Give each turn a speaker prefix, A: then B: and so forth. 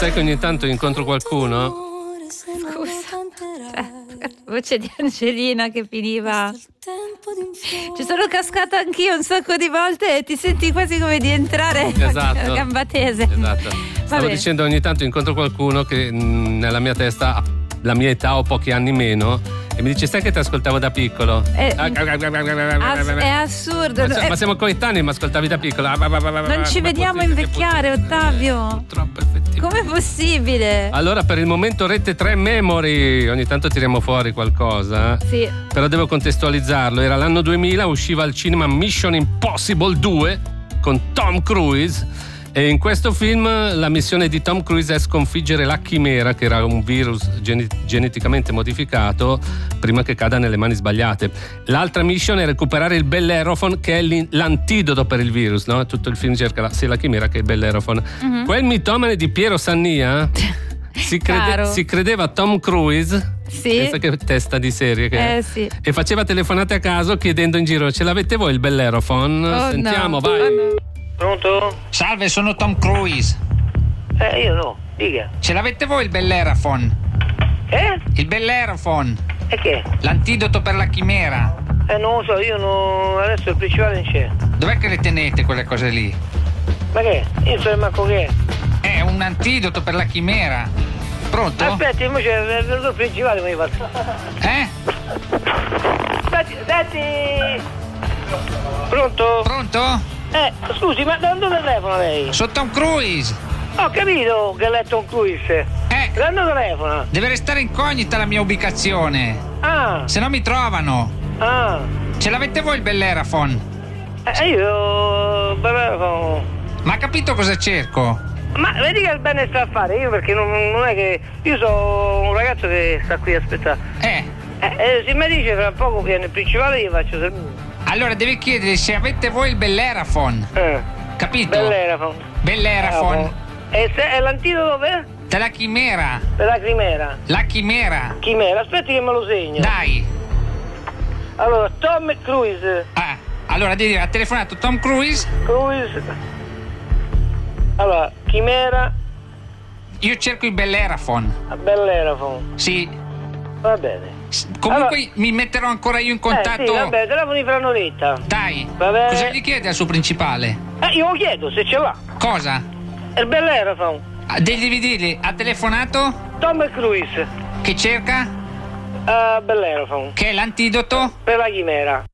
A: sai che ogni tanto incontro qualcuno?
B: Scusa, voce di Angelina che finiva. Ci sono cascata anch'io un sacco di volte e ti senti quasi come di entrare a gamba tese.
A: Esatto. Stavo dicendo, ogni tanto incontro qualcuno che nella mia testa ha la mia età o pochi anni meno e mi dice: sai che ti ascoltavo da piccolo?
B: È assurdo.
A: Ma siamo coetanei, ma ascoltavi da piccolo.
B: Non ci vediamo invecchiare, Ottavio.
A: Purtroppo, effettivamente.
B: Com'è possibile?
A: Allora, per il momento Rete 3 Memory, ogni tanto tiriamo fuori qualcosa.
B: Sì.
A: Però devo contestualizzarlo. Era l'anno 2000, usciva al cinema Mission Impossible 2 con Tom Cruise. E in questo film la missione di Tom Cruise è sconfiggere la chimera, che era un virus geneticamente modificato, prima che cada nelle mani sbagliate. L'altra mission è recuperare il Bellerophon, che è l'antidoto per il virus, no? Tutto il film cerca sia la chimera che il Bellerophon. Mm-hmm. Quel mitomane di Piero Sannia si credeva Tom Cruise.
B: Sì.
A: Pensa che testa di serie che è.
B: Sì.
A: E faceva telefonate a caso chiedendo in giro: ce l'avete voi il Bellerophon? Sentiamo, vai.
C: Pronto?
D: Salve, sono Tom Cruise.
C: Io no, dica.
D: Ce l'avete voi il Bellerophon? Il Bellerophon.
C: E che?
D: L'antidoto per la chimera.
C: Non lo so, io no, adesso il principale non c'è.
D: Dov'è che le tenete quelle cose lì?
C: Ma che? Io so manco che
D: è un antidoto per la chimera. Pronto?
C: Aspetti, invece è venuto il principale, come fatto? Aspetti. Pronto?
D: Pronto?
C: Scusi, ma da dove telefono lei?
D: Sono Tom Cruise.
C: Ho capito che lei è Tom Cruise. Da dove telefona?
D: Deve restare incognita la mia ubicazione. Se no mi trovano. Ce l'avete voi il Bellerophon?
C: Io Bellerophon.
D: Ma ha capito cosa cerco?
C: Ma vedi che bene sta a fare, io perché non è che. Io sono un ragazzo che sta qui a aspettare. Se mi dice fra poco viene il principale, io faccio servizio.
D: Allora devi chiedere se avete voi il Bellerophon. Capito? Bellerophon.
C: E l'antidoto per?
D: Per la chimera.
C: Per la chimera.
D: La chimera.
C: Chimera, aspetti che me lo segno.
D: Dai.
C: Allora, Tom Cruise.
D: Allora devi dire, ha telefonato Tom Cruise.
C: Allora, chimera.
D: Io cerco il Bellerophon.
C: Bellerophon.
D: Sì.
C: Va bene.
D: Comunque allora, mi metterò ancora io in contatto.
C: Sì, vabbè, telefoni fra un'oretta.
D: Dai.
C: Va bene.
D: Cosa gli chiede al suo principale?
C: Io lo chiedo se ce l'ha.
D: Cosa?
C: Il Bellerophon.
D: Devi dirgli, ha telefonato?
C: Tom Cruise.
D: Che cerca?
C: Bellerophon.
D: Che è l'antidoto?
C: Per la chimera.